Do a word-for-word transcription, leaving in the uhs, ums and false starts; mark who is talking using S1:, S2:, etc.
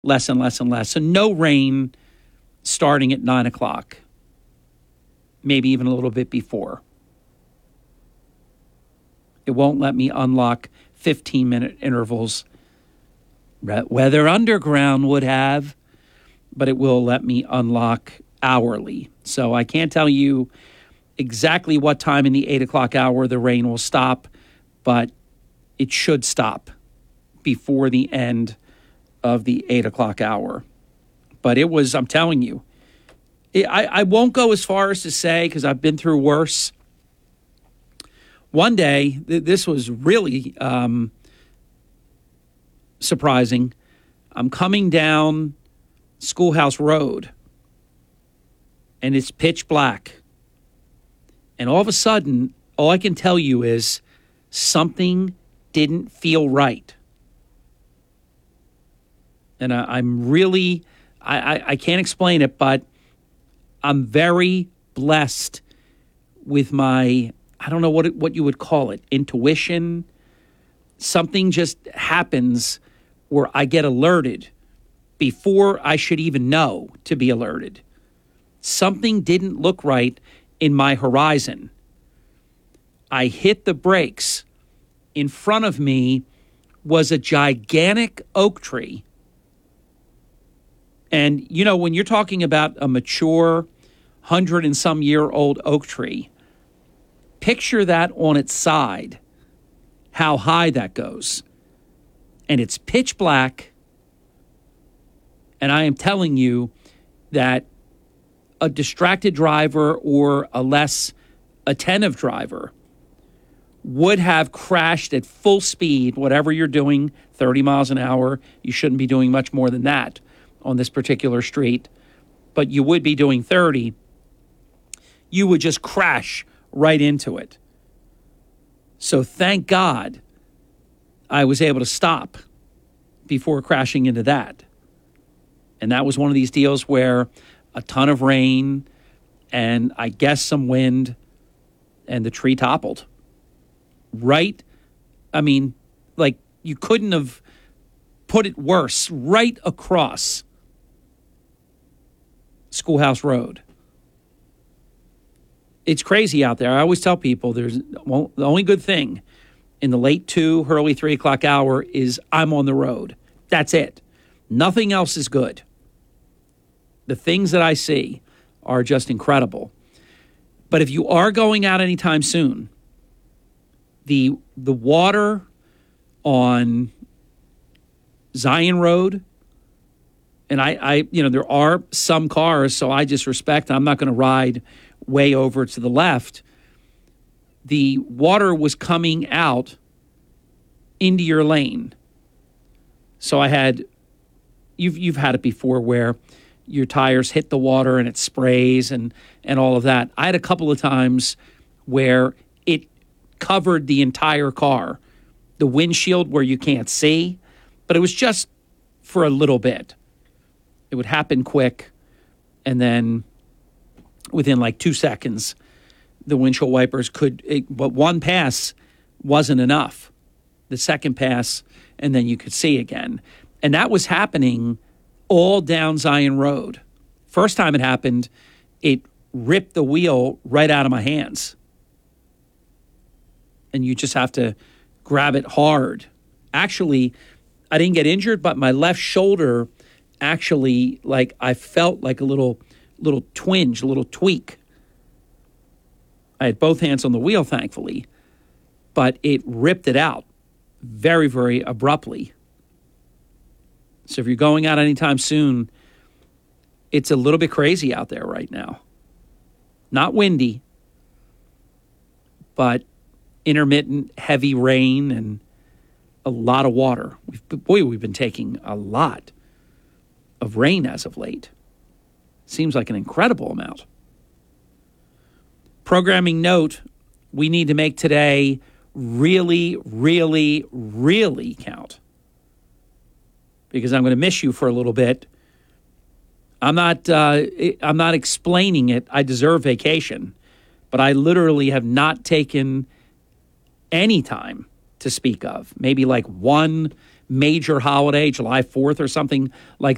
S1: less and less and less. So no rain starting at nine o'clock, maybe even a little bit before. It won't let me unlock fifteen-minute intervals. Weather Underground would have, but it will let me unlock hourly. So I can't tell you exactly what time in the eight o'clock hour the rain will stop, but it should stop before the end of the eight o'clock hour. But it was, I'm telling you, it, I, I won't go as far as to say, because I've been through worse. One day, th- this was really um, surprising. I'm coming down Schoolhouse Road, and it's pitch black. And all of a sudden, all I can tell you is something didn't feel right. And I, I'm really, I, I, I can't explain it, but I'm very blessed with my, I don't know what it, what you would call it, intuition. Something just happens where I get alerted before I should even know to be alerted. Something didn't look right in my horizon. I hit the brakes. In front of me was a gigantic oak tree. And, you know, when you're talking about a mature, hundred and some year old oak tree, picture that on its side, how high that goes. And it's pitch black. And I am telling you that a distracted driver or a less attentive driver would have crashed at full speed, whatever you're doing, thirty miles an hour. You shouldn't be doing much more than that on this particular street, but you would be doing thirty. You would just crash right into it. So thank God I was able to stop before crashing into that. And that was one of these deals where a ton of rain and I guess some wind and the tree toppled. Right? I mean, like you couldn't have put it worse. Right across Schoolhouse Road. It's crazy out there. I always tell people there's well, the only good thing in the late two, early three o'clock hour is I'm on the road. That's it. Nothing else is good. The things that I see are just incredible. But if you are going out anytime soon, the the water on Zion Road, and I, I you know, there are some cars, so I just respect, I'm not going to ride way over to the left. The water was coming out into your lane. So I had, you've you've had it before where your tires hit the water and it sprays and, and all of that. I had a couple of times where it covered the entire car, the windshield where you can't see, but it was just for a little bit. It would happen quick, and then within like two seconds, the windshield wipers could, it, but one pass wasn't enough. The second pass, and then you could see again. And that was happening all down Zion Road. First time it happened, it ripped the wheel right out of my hands. And you just have to grab it hard. Actually, I didn't get injured, but my left shoulder actually, like, I felt like a little little twinge, a little tweak. I had both hands on the wheel, thankfully, but it ripped it out very, very abruptly. So if you're going out anytime soon, it's a little bit crazy out there right now. Not windy, but intermittent heavy rain and a lot of water. We've, boy, we've been taking a lot of rain as of late. Seems like an incredible amount. Programming note, we need to make today really, really, really count. Because I'm going to miss you for a little bit. I'm not uh, I'm not explaining it. I deserve vacation. But I literally have not taken any time to speak of. Maybe like one major holiday, July fourth or something like